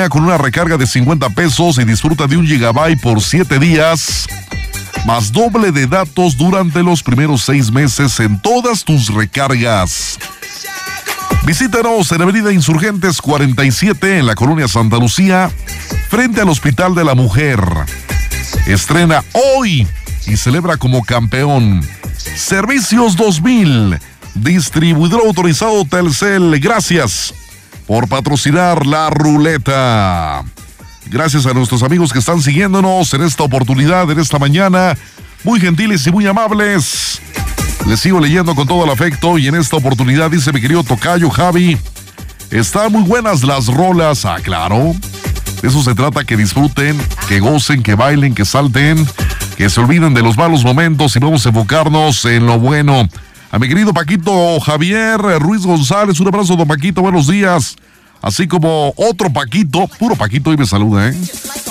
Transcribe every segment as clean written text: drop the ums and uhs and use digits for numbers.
línea con una recarga de 50 pesos y disfruta de 1 gigabyte por 7 días, más doble de datos durante los primeros 6 meses en todas tus recargas. Visítanos en Avenida Insurgentes 47 en la Colonia Santa Lucía, frente al Hospital de la Mujer. Estrena hoy y celebra como campeón. Servicios 2000, distribuidor autorizado Telcel. Gracias por patrocinar la ruleta. Gracias a nuestros amigos que están siguiéndonos en esta oportunidad, en esta mañana. Muy gentiles y muy amables. Les sigo leyendo con todo el afecto y en esta oportunidad dice mi querido tocayo Javi, están muy buenas las rolas. Ah, claro. De eso se trata, que disfruten, que gocen, que bailen, que salten, que se olviden de los malos momentos y vamos a enfocarnos en lo bueno. A mi querido Paquito Javier Ruiz González, un abrazo, don Paquito, buenos días. Así como otro Paquito, puro Paquito hoy me saluda, ¿eh?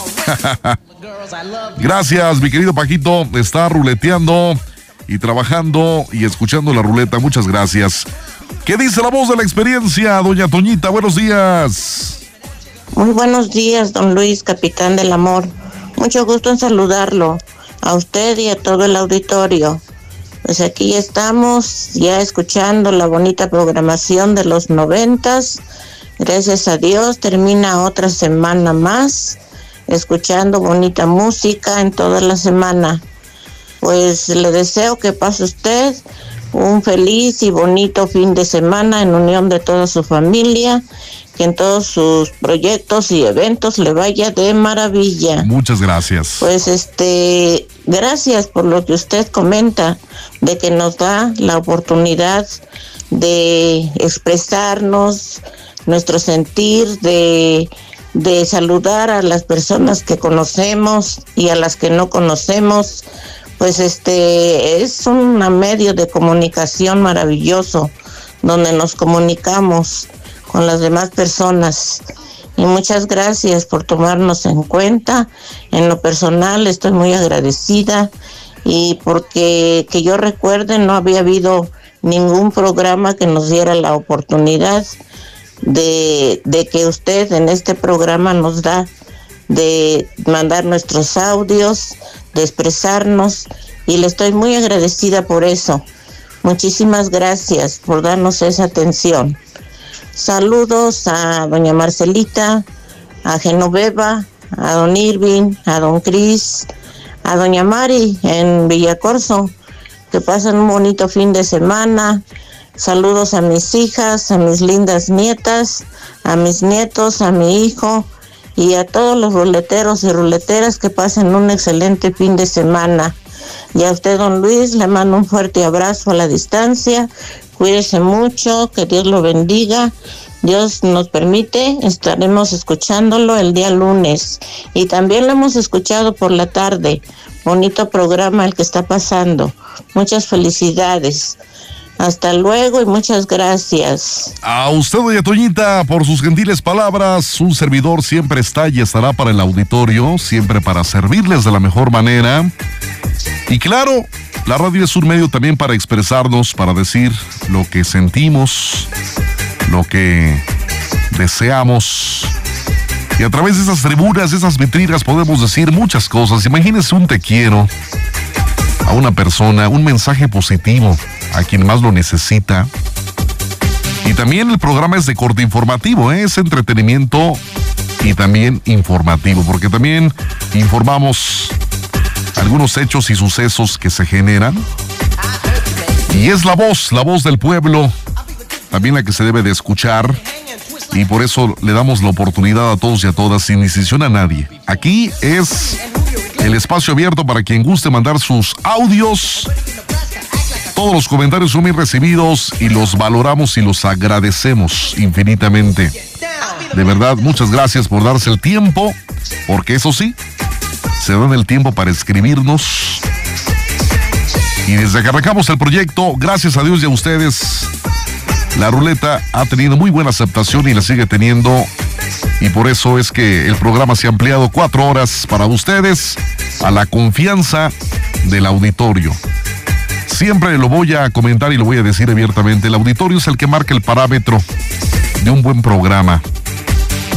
Gracias, mi querido Paquito, está ruleteando y trabajando y escuchando la ruleta, muchas gracias. ¿Qué dice la voz de la experiencia, doña Toñita? Buenos días. Muy buenos días, don Luis, capitán del amor. Mucho gusto en saludarlo, a usted y a todo el auditorio. Pues aquí estamos ya escuchando la bonita programación de los 90s. Gracias a Dios termina otra semana más, escuchando bonita música en toda la semana. Pues le deseo que pase usted un feliz y bonito fin de semana en unión de toda su familia, que en todos sus proyectos y eventos le vaya de maravilla. Muchas gracias. Pues gracias por lo que usted comenta, de que nos da la oportunidad de expresarnos nuestro sentir, de saludar a las personas que conocemos y a las que no conocemos. Pues es un medio de comunicación maravilloso donde nos comunicamos con las demás personas. Y muchas gracias por tomarnos en cuenta. En lo personal estoy muy agradecida y porque que yo recuerde no había habido ningún programa que nos diera la oportunidad de que usted en este programa nos da de mandar nuestros audios, de expresarnos, y le estoy muy agradecida por eso. Muchísimas gracias por darnos esa atención. Saludos a doña Marcelita, a Genoveva, a don Irving, a don Cris, a doña Mari en Villacorso. Que pasen un bonito fin de semana. Saludos a mis hijas, a mis lindas nietas, a mis nietos, a mi hijo y a todos los ruleteros y ruleteras, que pasen un excelente fin de semana. Y a usted, don Luis, le mando un fuerte abrazo a la distancia. Cuídese mucho, que Dios lo bendiga. Dios nos permite, estaremos escuchándolo el día lunes. Y también lo hemos escuchado por la tarde. Bonito programa el que está pasando. Muchas felicidades. Hasta luego y muchas gracias. A usted, doña Toñita, por sus gentiles palabras. Un servidor siempre está y estará para el auditorio, siempre para servirles de la mejor manera. Y claro, la radio es un medio también para expresarnos, para decir lo que sentimos, lo que deseamos. Y a través de esas tribunas, de esas vitrinas, podemos decir muchas cosas. Imagínense un te quiero a una persona, un mensaje positivo a quien más lo necesita. Y también el programa es de corte informativo, es entretenimiento y también informativo, porque también informamos algunos hechos y sucesos que se generan. Y es la voz del pueblo, también la que se debe de escuchar. Y por eso le damos la oportunidad a todos y a todas, sin distinción a nadie. Aquí es el espacio abierto para quien guste mandar sus audios. Todos los comentarios son bien recibidos y los valoramos y los agradecemos infinitamente. De verdad, muchas gracias por darse el tiempo, porque eso sí, se dan el tiempo para escribirnos. Y desde que arrancamos el proyecto, gracias a Dios y a ustedes, la ruleta ha tenido muy buena aceptación y la sigue teniendo. Y por eso es que el programa se ha ampliado 4 horas para ustedes, a la confianza del auditorio. Siempre lo voy a comentar y lo voy a decir abiertamente. El auditorio es el que marca el parámetro de un buen programa.